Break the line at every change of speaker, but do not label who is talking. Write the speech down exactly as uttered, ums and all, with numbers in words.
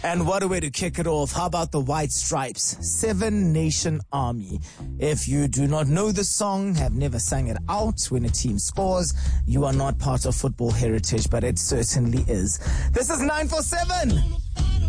And what a way to kick it off. How about the White Stripes, Seven Nation Army? If you do not know the song, have never sang it out when a team scores, you are not part of football heritage, but it certainly is. This is nine four seven.